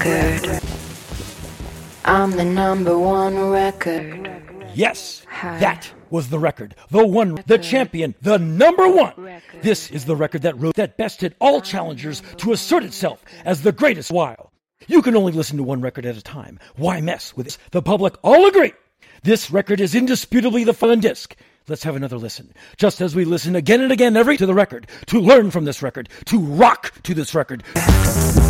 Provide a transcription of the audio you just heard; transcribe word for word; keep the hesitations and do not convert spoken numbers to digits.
record. I'm the number one record. Yes, that was the record. The one, the champion, the number one. This is the record that wrote that bested all challengers to assert itself as the greatest while. You can only listen to one record at a time. Why mess with this? The public all agree. This record is indisputably the fun disc. Let's have another listen. Just as we listen again and again every to the record, to learn from this record, to rock to this record.